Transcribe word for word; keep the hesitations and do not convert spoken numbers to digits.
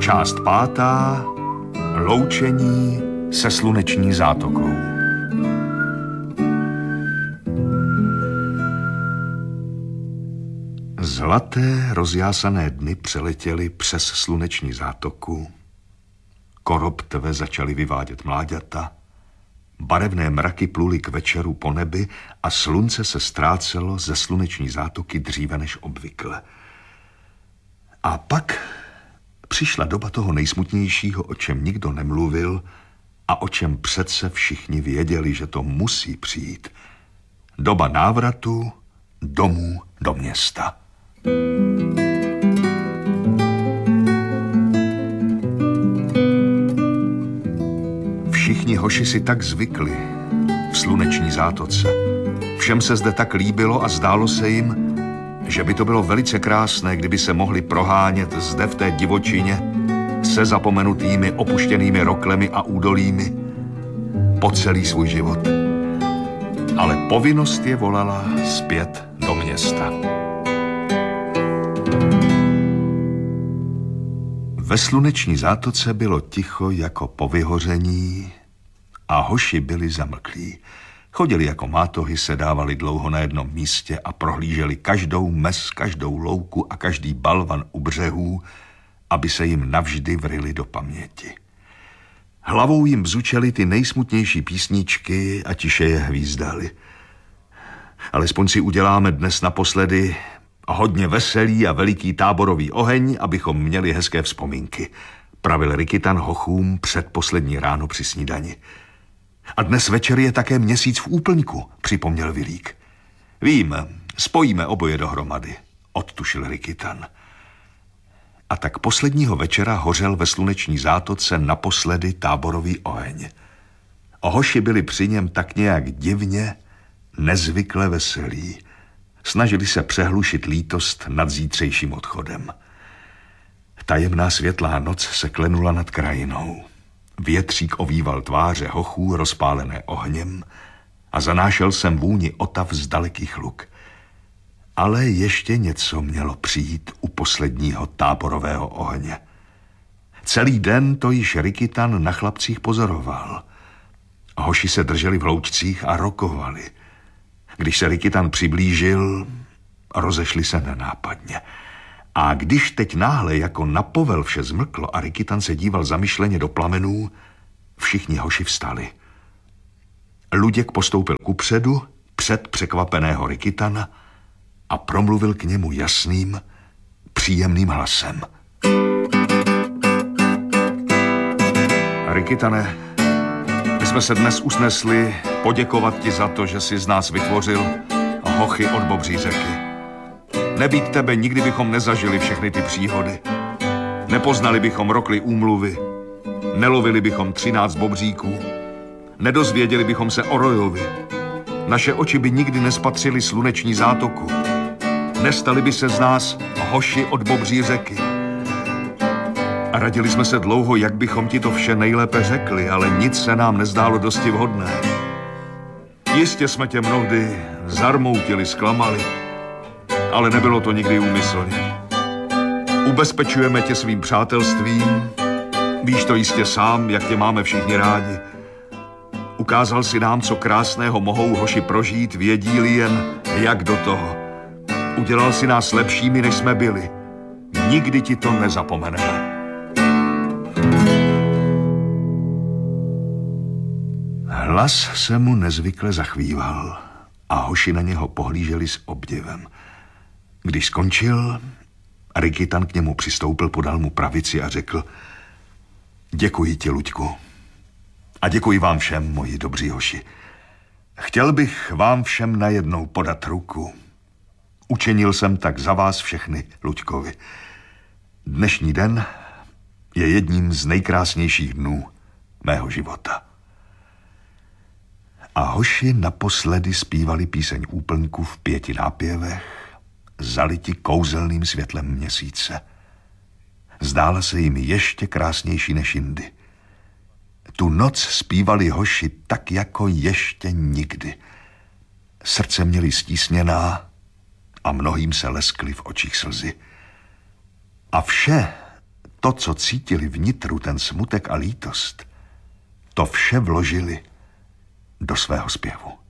Část pátá. Loučení se sluneční zátokou. Zlaté rozjásané dny přeletěly přes sluneční zátoku. Koroptve začaly vyvádět mláďata. Barevné mraky pluly k večeru po nebi a slunce se ztrácelo ze sluneční zátoky dříve než obvykle. A pak přišla doba toho nejsmutnějšího, o čem nikdo nemluvil a o čem přece všichni věděli, že to musí přijít. Doba návratu domů do města. Všichni hoši si tak zvykli v sluneční zátoce. Všem se zde tak líbilo a zdálo se jim, že by to bylo velice krásné, kdyby se mohli prohánět zde v té divočině se zapomenutými opuštěnými roklemi a údolími po celý svůj život. Ale povinnost je volala zpět do města. Ve sluneční zátoce bylo ticho jako po vyhoření a hoši byli zamlklí. Chodili jako mátohy, sedávali dlouho na jednom místě a prohlíželi každou mes, každou louku a každý balvan u břehů, aby se jim navždy vryli do paměti. Hlavou jim bzučely ty nejsmutnější písničky a tiše je hvízdali. Alespoň si uděláme dnes naposledy hodně veselý a veliký táborový oheň, abychom měli hezké vzpomínky, pravil Rikytan hochům předposlední ráno při snídani. A dnes večer je také měsíc v úplňku, připomněl Vilík. Vím, spojíme oboje dohromady, odtušil Rikytan. A tak posledního večera hořel ve sluneční zátoce naposledy táborový oheň. Hoši byli při něm tak nějak divně, nezvykle veselí. Snažili se přehlušit lítost nad zítřejším odchodem. Tajemná světlá noc se klenula nad krajinou. Větřík ovýval tváře hochů rozpálené ohněm a zanášel sem vůni otav z dalekých luk. Ale ještě něco mělo přijít u posledního táborového ohně. Celý den to již Rikytan na chlapcích pozoroval. Hoši se drželi v hloučcích a rokovali. Když se Rikytan přiblížil, rozešli se nenápadně. A když teď náhle jako na povel vše zmlklo a Rikytan se díval zamyšleně do plamenů, všichni hoši vstali. Luděk postoupil kupředu, před překvapeného Rikytana a promluvil k němu jasným, příjemným hlasem. Rikytane, my jsme se dnes usnesli poděkovat ti za to, že jsi z nás vytvořil hochy od Bobří řeky. Nebýt tebe, nikdy bychom nezažili všechny ty příhody. Nepoznali bychom rokly úmluvy, nelovili bychom třináct bobříků, nedozvěděli bychom se o Rojovi. Naše oči by nikdy nespatřily sluneční zátoku. Nestali by se z nás hoši od Bobří řeky. A radili jsme se dlouho, jak bychom ti to vše nejlépe řekli, ale nic se nám nezdálo dosti vhodné. Jistě jsme tě mnohdy zarmoutili, zklamali, ale nebylo to nikdy úmyslně. Ubezpečujeme tě svým přátelstvím, víš to jistě sám, jak tě máme všichni rádi. Ukázal si nám, co krásného mohou hoši prožít, vědí-li jen, jak do toho. Udělal si nás lepšími, než jsme byli. Nikdy ti to nezapomeneme. Hlas se mu nezvykle zachvíval a hoši na něho pohlíželi s obdivem. Když skončil, Rikytan k němu přistoupil, podal mu pravici a řekl: Děkuji ti, Luďku. A děkuji vám všem, moji dobří hoši. Chtěl bych vám všem najednou podat ruku. Učinil jsem tak za vás všechny, Luďkovi. Dnešní den je jedním z nejkrásnějších dnů mého života. A hoši naposledy zpívali píseň úplňku v pěti nápěvech, zaliti kouzelným světlem měsíce. Zdála se jim ještě krásnější než jindy. Tu noc zpívali hoši tak jako ještě nikdy. Srdce měli stísněná a mnohým se leskly v očích slzy. A vše to, co cítili vnitru, ten smutek a lítost, to vše vložili do svého zpěvu.